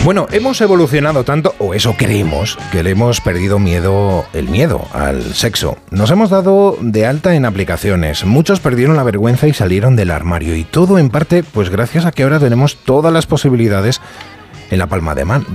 Bueno, hemos evolucionado tanto, o eso creemos, que le hemos perdido el miedo al sexo. Nos hemos dado de alta en aplicaciones, muchos perdieron la vergüenza y salieron del armario, y todo en parte pues gracias a que ahora tenemos todas las posibilidades en la palma de